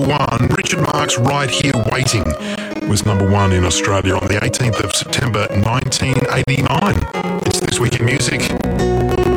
one. Richard Marx, Right Here Waiting, was number one in Australia on the 18th of September 1989. It's This Week in Music.